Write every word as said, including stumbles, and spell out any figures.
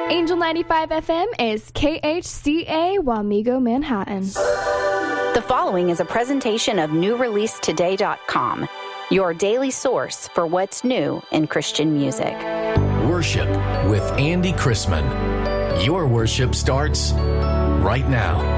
Angel ninety-five F M is K H C A Wamego, Manhattan. The following is a presentation of new release today dot com, your daily source for what's new in Christian music. Worship with Andy Chrisman. Your worship starts right now.